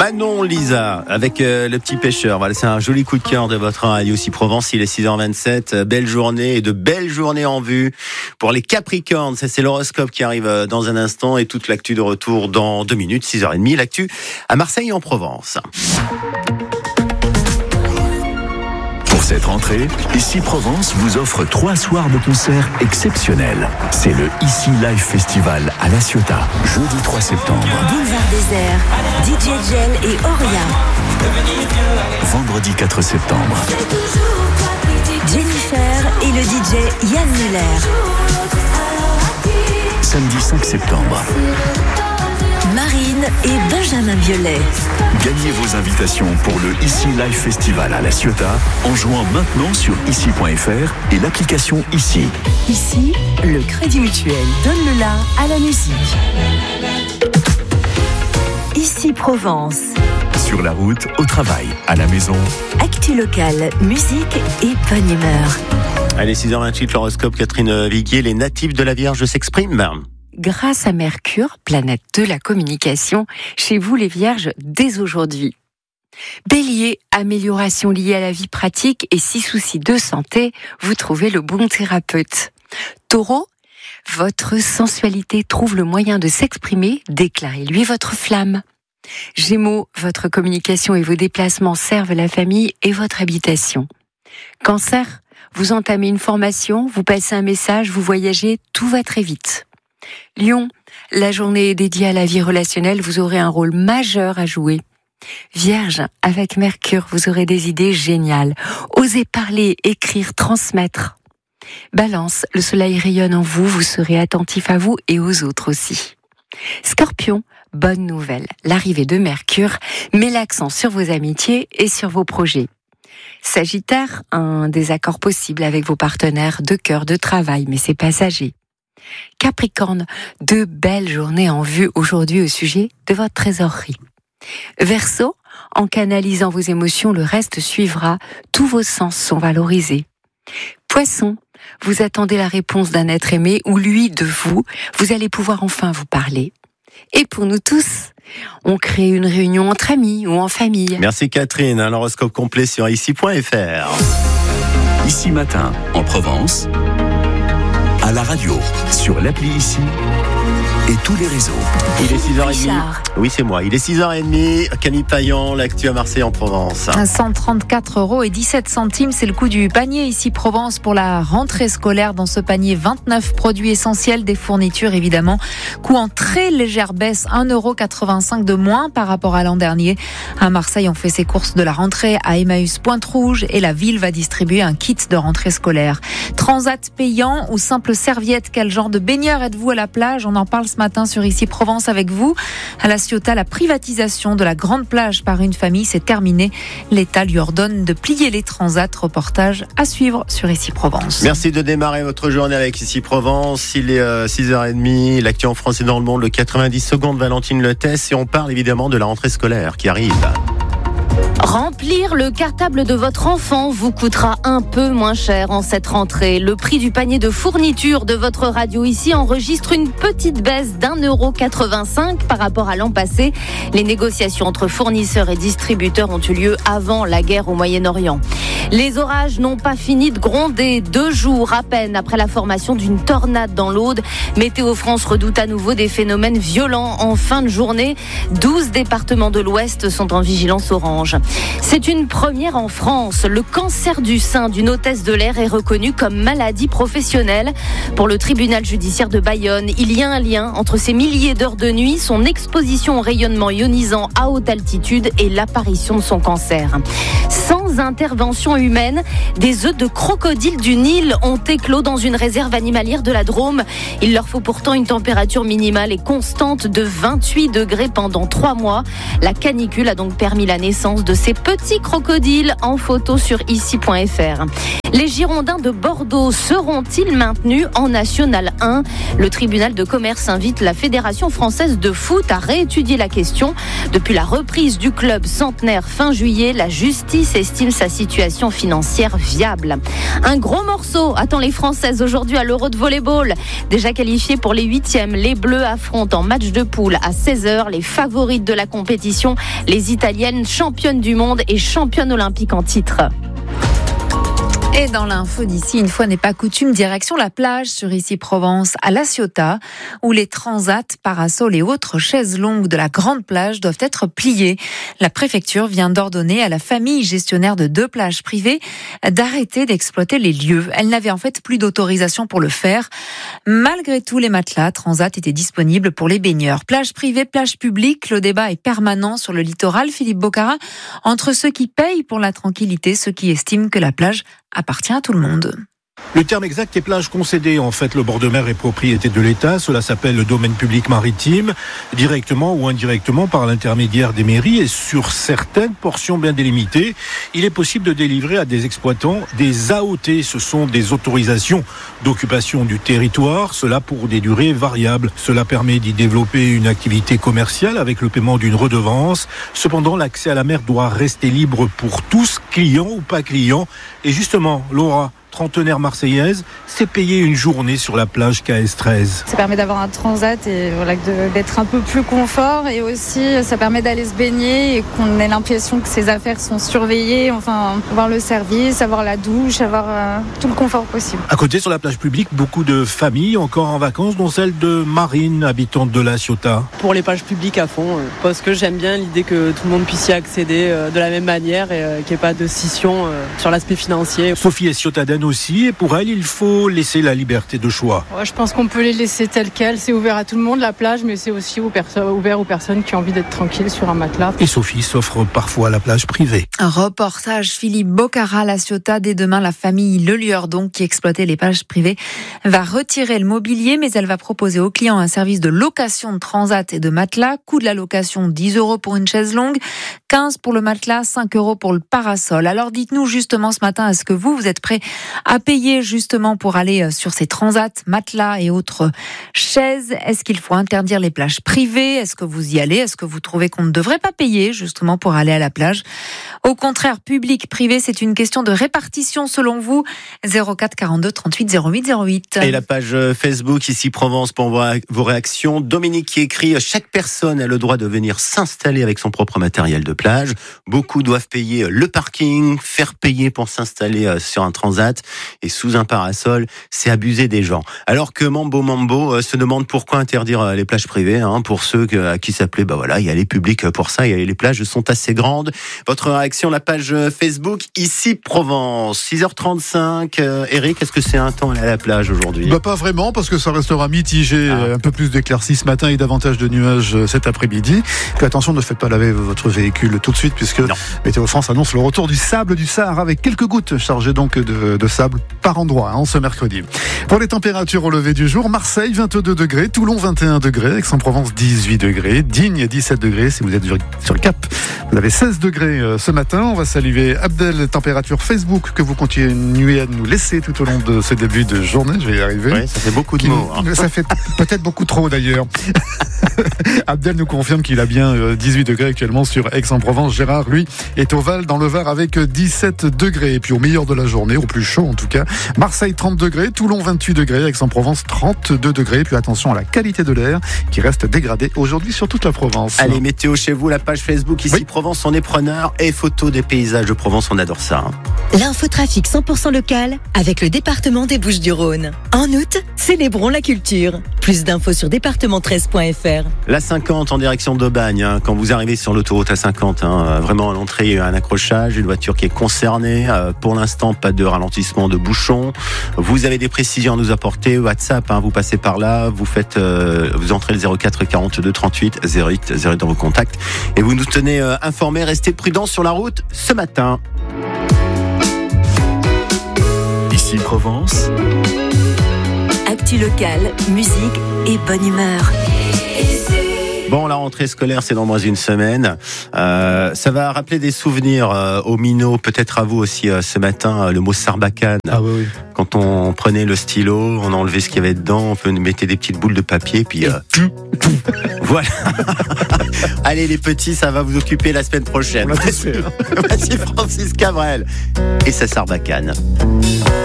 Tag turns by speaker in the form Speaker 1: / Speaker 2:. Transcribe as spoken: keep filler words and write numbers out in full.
Speaker 1: Manon Lisa avec euh, le petit pêcheur. Voilà, c'est un joli coup de cœur de votre radio Ici Provence. Il est six heures vingt-sept. Belle journée et de belles journées en vue pour les Capricornes. Ça, c'est l'horoscope qui arrive dans un instant et toute l'actu de retour dans deux minutes, six heures trente. L'actu à Marseille et en Provence.
Speaker 2: Pour cette rentrée, Ici Provence vous offre trois soirs de concert exceptionnels. C'est le Ici Live Festival à La Ciotat, jeudi trois septembre.
Speaker 3: Boulevard Désert, D J Gel et Oria.
Speaker 2: Vendredi quatre septembre.
Speaker 3: Jennifer et le D J Yann Muller.
Speaker 2: Samedi cinq septembre.
Speaker 3: Marine et Benjamin Biolay.
Speaker 2: Gagnez vos invitations pour le Ici Live Festival à La Ciotat en jouant maintenant sur ici point f r et l'application Ici.
Speaker 3: Ici, le Crédit Mutuel donne le la à la musique. Ici Provence.
Speaker 2: Sur la route, au travail, à la maison.
Speaker 3: Actu locale, musique et bonne humeur.
Speaker 1: Allez, six heures vingt-huit, l'horoscope, Catherine Viguier. Les natifs de la Vierge s'expriment.
Speaker 4: Grâce à Mercure, planète de la communication, chez vous les Vierges, dès aujourd'hui. Bélier, amélioration liée à la vie pratique et si soucis de santé, vous trouvez le bon thérapeute. Taureau, votre sensualité trouve le moyen de s'exprimer, déclarez-lui votre flamme. Gémeaux, votre communication et vos déplacements servent la famille et votre habitation. Cancer, vous entamez une formation, vous passez un message, vous voyagez, tout va très vite. Lion, la journée est dédiée à la vie relationnelle, vous aurez un rôle majeur à jouer. Vierge, avec Mercure, vous aurez des idées géniales. Osez parler, écrire, transmettre. Balance, le soleil rayonne en vous, vous serez attentif à vous et aux autres aussi. Scorpion, bonne nouvelle, l'arrivée de Mercure met l'accent sur vos amitiés et sur vos projets. Sagittaire, un désaccord possible avec vos partenaires de cœur, de travail, mais c'est passager. Capricorne, de belles journées en vue aujourd'hui au sujet de votre trésorerie. Verseau, en canalisant vos émotions, le reste suivra, tous vos sens sont valorisés. Poisson, vous attendez la réponse d'un être aimé ou lui de vous, vous allez pouvoir enfin vous parler. Et pour nous tous, on crée une réunion entre amis ou en famille.
Speaker 1: Merci Catherine, un horoscope complet sur ici point f r.
Speaker 2: Ici Matin, en Provence, à la radio, sur l'appli Ici et tous les réseaux.
Speaker 1: Il est six heures trente.
Speaker 3: Richard.
Speaker 1: Oui, c'est moi. Il est six heures trente. Camille Payan, l'actu à Marseille en Provence.
Speaker 5: cent trente-quatre euros et dix-sept centimes, c'est le coût du panier Ici Provence pour la rentrée scolaire. Dans ce panier, vingt-neuf produits essentiels, des fournitures évidemment. Coût en très légère baisse, un euro quatre-vingt-cinq de moins par rapport à l'an dernier. À Marseille, on fait ses courses de la rentrée à Emmaüs Pointe-Rouge et la ville va distribuer un kit de rentrée scolaire. Transat payant ou simple serviette, quel genre de baigneur êtes-vous à la plage? On en parle ce matin sur Ici Provence avec vous. À La Ciotat, la privatisation de la grande plage par une famille s'est terminée. L'État lui ordonne de plier les transats. Reportage à suivre sur Ici Provence.
Speaker 1: Merci de démarrer votre journée avec Ici Provence. Il est euh, six heures trente. L'actu en France et dans le monde, le quatre-vingt-dix secondes, Valentine Letès. Et on parle évidemment de la rentrée scolaire qui arrive.
Speaker 6: Remplir le cartable de votre enfant vous coûtera un peu moins cher en cette rentrée. Le prix du panier de fourniture de votre radio Ici enregistre une petite baisse d'un euro quatre-vingt-cinq par rapport à l'an passé. Les négociations entre fournisseurs et distributeurs ont eu lieu avant la guerre au Moyen-Orient. Les orages n'ont pas fini de gronder. Deux jours à peine après la formation d'une tornade dans l'Aude, Météo France redoute à nouveau des phénomènes violents en fin de journée. douze départements de l'Ouest sont en vigilance orange. C'est une première en France. Le cancer du sein d'une hôtesse de l'air est reconnu comme maladie professionnelle. Pour le tribunal judiciaire de Bayonne, il y a un lien entre ces milliers d'heures de nuit, son exposition au rayonnement ionisant à haute altitude et l'apparition de son cancer. Sans intervention humaine, des œufs de crocodile du Nil ont éclos dans une réserve animalière de la Drôme. Il leur faut pourtant une température minimale et constante de vingt-huit degrés pendant trois mois. La canicule a donc permis la naissance de ces petits crocodiles en photo sur ici point f r. Les Girondins de Bordeaux seront-ils maintenus en National un ? Le tribunal de commerce invite la Fédération française de foot à réétudier la question. Depuis la reprise du club centenaire fin juillet, la justice estime sa situation financière viable. Un gros morceau attend les Françaises aujourd'hui à l'Euro de volleyball. Déjà qualifiés pour les huitièmes, les Bleus affrontent en match de poule à seize heures les favorites de la compétition, les Italiennes championnes du monde et championnes olympiques en titre.
Speaker 5: Et dans l'info d'ici, une fois n'est pas coutume, direction la plage sur Ici Provence, à La Ciotat, où les transats, parasols et autres chaises longues de la grande plage doivent être pliés. La préfecture vient d'ordonner à la famille gestionnaire de deux plages privées d'arrêter d'exploiter les lieux. Elle n'avait en fait plus d'autorisation pour le faire. Malgré tout, les matelas transats étaient disponibles pour les baigneurs. Plage privée, plage publique, le débat est permanent sur le littoral. Philippe Bocara, entre ceux qui payent pour la tranquillité, ceux qui estiment que la plage appartient à tout le monde.
Speaker 7: Le terme exact est plage concédée. En fait, le bord de mer est propriété de l'État. Cela s'appelle le domaine public maritime, directement ou indirectement par l'intermédiaire des mairies. Et sur certaines portions bien délimitées, il est possible de délivrer à des exploitants des A O T. Ce sont des autorisations d'occupation du territoire, cela pour des durées variables. Cela permet d'y développer une activité commerciale avec le paiement d'une redevance. Cependant, l'accès à la mer doit rester libre pour tous, clients ou pas clients. Et justement, Laura, trentenaire marseillaise, s'est payée une journée sur la plage K S treize.
Speaker 8: Ça permet d'avoir un transat et voilà, de, d'être un peu plus confort, et aussi ça permet d'aller se baigner et qu'on ait l'impression que ses affaires sont surveillées, enfin avoir le service, avoir la douche, avoir euh, tout le confort possible.
Speaker 7: À côté, sur la plage publique, beaucoup de familles encore en vacances, dont celle de Marine, habitante de La Ciotat.
Speaker 9: Pour les plages publiques à fond, euh, parce que j'aime bien l'idée que tout le monde puisse y accéder euh, de la même manière et euh, qu'il n'y ait pas de scission euh, sur l'aspect financier.
Speaker 7: Sophie est ciotadenne aussi, et pour elle, il faut laisser la liberté de choix.
Speaker 10: Ouais, je pense qu'on peut les laisser telles quelles. C'est ouvert à tout le monde, la plage, mais c'est aussi aux perso- ouvert aux personnes qui ont envie d'être tranquilles sur un matelas.
Speaker 7: Et Sophie s'offre parfois la plage privée.
Speaker 5: Un reportage Philippe Bocara, La Ciotat. Dès demain, la famille Lelieur, donc, qui exploitait les plages privées, va retirer le mobilier, mais elle va proposer aux clients un service de location de transat et de matelas. Coût de la location, dix euros pour une chaise longue, quinze pour le matelas, cinq euros pour le parasol. Alors dites-nous justement ce matin, est-ce que vous, vous êtes prêts à payer justement pour aller sur ces transats, matelas et autres chaises? Est-ce qu'il faut interdire les plages privées? Est-ce que vous y allez? Est-ce que vous trouvez qu'on ne devrait pas payer justement pour aller à la plage? Au contraire, public, privé, c'est une question de répartition selon vous. zéro quatre quarante-deux trente-huit zéro huit zéro huit.
Speaker 1: Et la page Facebook Ici Provence pour vos réactions. Dominique qui écrit: chaque personne a le droit de venir s'installer avec son propre matériel de plage. Beaucoup doivent payer le parking, faire payer pour s'installer sur un transat et sous un parasol, c'est abuser des gens. Alors que Mambo Mambo se demande pourquoi interdire les plages privées, hein, pour ceux à qui ça plaît, bah voilà, il y a les publics pour ça, et les plages sont assez grandes. Votre réaction, la page Facebook Ici Provence. six heures trente-cinq. Euh, Eric, est-ce que c'est un temps à la plage aujourd'hui?
Speaker 11: Bah pas vraiment, parce que ça restera mitigé, ah. un peu plus d'éclaircies ce matin et davantage de nuages cet après-midi. Puis attention, ne faites pas laver votre véhicule tout de suite, puisque non. Météo France annonce le retour du sable du Sahara avec quelques gouttes chargées donc de, de sable par endroit, hein, ce mercredi. Pour les températures au lever du jour, Marseille vingt-deux degrés, Toulon vingt et un degrés, Aix-en-Provence dix-huit degrés, Digne dix-sept degrés si vous êtes sur le Cap. Vous avez seize degrés ce matin. On va saluer Abdel, température Facebook que vous continuez à nous laisser tout au long de ce début de journée. Je vais y arriver.
Speaker 1: Ouais, ça fait beaucoup de Qui, mots. Hein.
Speaker 11: Ça fait peut-être beaucoup trop d'ailleurs. Abdel nous confirme qu'il a bien dix-huit degrés actuellement sur Aix-en-Provence. Gérard, lui, est au Val dans le Var avec dix-sept degrés. Et puis au meilleur de la journée, au plus chaud en tout cas, Marseille trente degrés, Toulon vingt-huit degrés, Aix-en-Provence trente-deux degrés. Puis attention à la qualité de l'air qui reste dégradée aujourd'hui sur toute la Provence.
Speaker 1: Allez, météo chez vous, la page Facebook Ici oui. Provence, on est preneur, et photos des paysages de Provence, on adore ça. Hein.
Speaker 3: L'infotrafic cent pour cent local avec le département des Bouches-du-Rhône. En août, célébrons la culture. Plus d'infos sur département treize point f r.
Speaker 1: La cinquante en direction d'Aubagne, hein, quand vous arrivez sur l'autoroute A cinquante, hein, vraiment à l'entrée, il y a un accrochage, une voiture qui est concernée. Euh, pour l'instant, pas de ralentissement de bouchons. Vous avez des précisions à nous apporter. WhatsApp, hein, vous passez par là, vous faites, euh, vous entrez le zéro quatre quarante-deux trente-huit zéro huit zéro huit dans vos contacts et vous nous tenez euh, informés. Restez prudents sur la route ce matin.
Speaker 2: Ici Provence.
Speaker 3: Actu local, musique et bonne humeur.
Speaker 1: Bon, la rentrée scolaire, c'est dans moins d'une semaine. Euh, ça va rappeler des souvenirs euh, aux minots, peut-être à vous aussi euh, ce matin, euh, le mot sarbacane.
Speaker 11: Ah oui, oui.
Speaker 1: Quand on prenait le stylo, on enlevait ce qu'il y avait dedans, on mettait des petites boules de papier, puis euh, voilà. Allez les petits, ça va vous occuper la semaine prochaine.
Speaker 11: On l'a tous fait, hein.
Speaker 1: Voici Francis Cabrel et sa sarbacane.